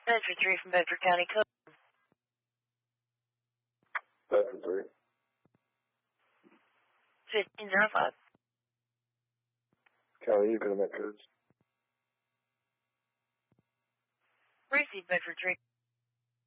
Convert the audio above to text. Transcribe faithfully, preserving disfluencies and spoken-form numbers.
Bedford three from Bedford County Code. Bedford three. fifteen oh five. County, you can make codes. Receive Bedford three.